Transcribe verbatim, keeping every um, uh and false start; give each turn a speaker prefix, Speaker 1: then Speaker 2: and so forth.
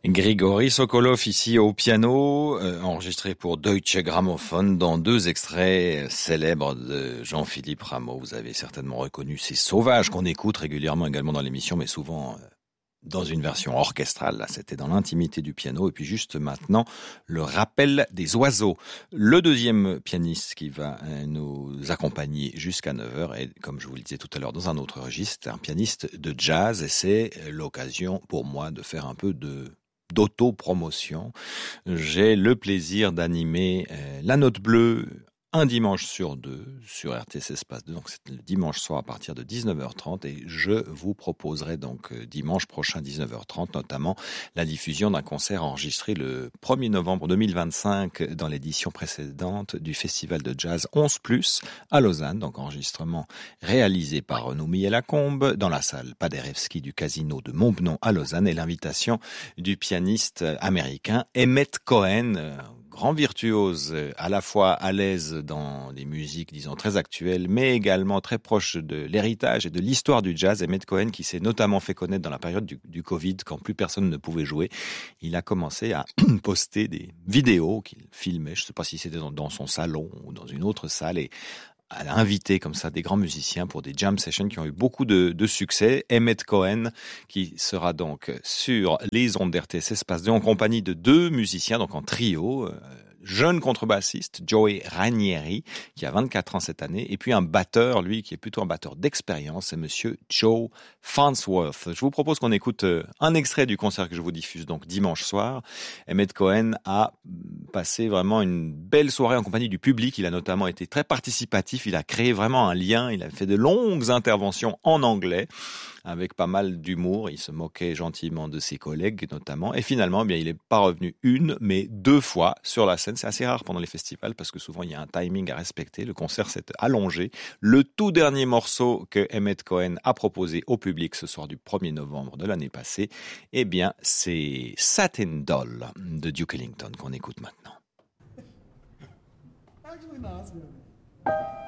Speaker 1: Grigori Sokolov ici au piano, euh, enregistré pour Deutsche Grammophon dans deux extraits célèbres de Jean-Philippe Rameau. Vous avez certainement reconnu ces sauvages qu'on écoute régulièrement également dans l'émission, mais souvent euh, dans une version orchestrale. Là, c'était dans l'intimité du piano. Et puis juste maintenant, le rappel des oiseaux. Le deuxième pianiste qui va euh, nous accompagner jusqu'à neuf heures est, comme je vous le disais tout à l'heure, dans un autre registre, un pianiste de jazz. Et c'est l'occasion pour moi de faire un peu de d'auto-promotion. J'ai le plaisir d'animer euh, La Note Bleue un dimanche sur deux sur R T S Espace deux, donc c'est le dimanche soir à partir de dix-neuf heures trente et je vous proposerai donc euh, dimanche prochain dix-neuf heures trente notamment la diffusion d'un concert enregistré le premier novembre deux mille vingt-cinq dans l'édition précédente du festival de jazz onze plus à Lausanne, donc enregistrement réalisé par Renaud Millet-Lacombe dans la salle Paderewski du Casino de Montbenon à Lausanne et l'invitation du pianiste américain Emmett Cohen, grand virtuose, à la fois à l'aise dans les musiques, disons, très actuelles, mais également très proche de l'héritage et de l'histoire du jazz. Emmett Cohen, qui s'est notamment fait connaître dans la période du, du Covid, quand plus personne ne pouvait jouer. Il a commencé à poster des vidéos qu'il filmait, je ne sais pas si c'était dans, dans son salon ou dans une autre salle, et elle a invité comme ça des grands musiciens pour des jam sessions qui ont eu beaucoup de, de succès. Emmett Cohen qui sera donc sur les ondes d'R T S Espace deux en compagnie de deux musiciens, donc en trio. Euh, jeune contrebassiste, Joey Ranieri, qui a vingt-quatre ans cette année, et puis un batteur, lui, qui est plutôt un batteur d'expérience, c'est monsieur Joe Farnsworth. Je vous propose qu'on écoute un extrait du concert que je vous diffuse donc dimanche soir. Emmett Cohen a passé vraiment une belle soirée en compagnie du public. Il a notamment été très participatif, il a créé vraiment un lien, il a fait de longues interventions en anglais, avec pas mal d'humour. Il se moquait gentiment de ses collègues notamment. Et finalement, eh bien, il n'est pas revenu une, mais deux fois sur la scène. C'est assez rare pendant les festivals parce que souvent, il y a un timing à respecter. Le concert s'est allongé. Le tout dernier morceau que Emmett Cohen a proposé au public ce soir du premier novembre de l'année passée, eh bien, c'est Satin Doll de Duke Ellington qu'on écoute maintenant.